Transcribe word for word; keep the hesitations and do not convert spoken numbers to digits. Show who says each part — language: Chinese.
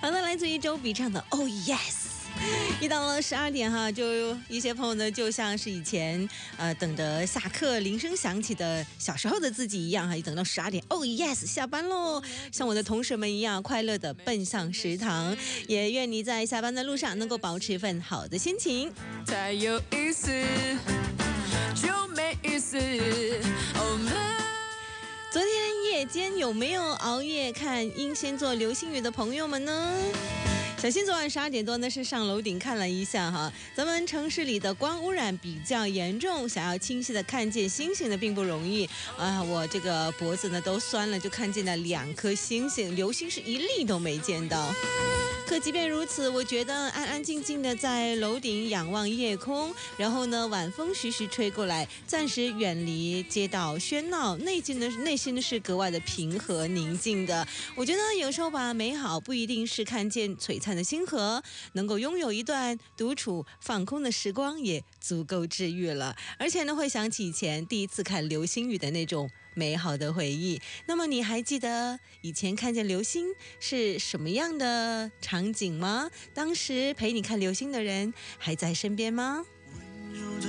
Speaker 1: 好的，来自于周笔畅的 Oh Yes。一到了十二点哈，就一些朋友呢，就像是以前呃等着下课铃声响起的小时候的自己一样哈，一等到十二点 ，Oh yes， 下班喽！像我的同学们一样，快乐的奔向食堂。也愿你在下班的路上能够保持一份好的心情。
Speaker 2: 太有意思，就没意思。Oh,
Speaker 1: 昨天夜间有没有熬夜看英仙座流星雨的朋友们呢？小新昨晚十二点多呢是上楼顶看了一下哈，咱们城市里的光污染比较严重，想要清晰的看见星星呢并不容易啊！我这个脖子呢都酸了，就看见了两颗星星，流星是一粒都没见到。可即便如此，我觉得安安静静的在楼顶仰望夜空，然后呢晚风徐徐吹过来，暂时远离街道喧闹，内心的内心的是格外的平和宁静的。我觉得有时候吧，美好不一定是看见璀璨的星河，能够拥有一段独处放空的时光也足够治愈了。而且呢会想起以前第一次看流星雨的那种美好的回忆。那么你还记得以前看见流星是什么样的场景吗？当时陪你看流星的人还在身边吗？
Speaker 3: 温柔的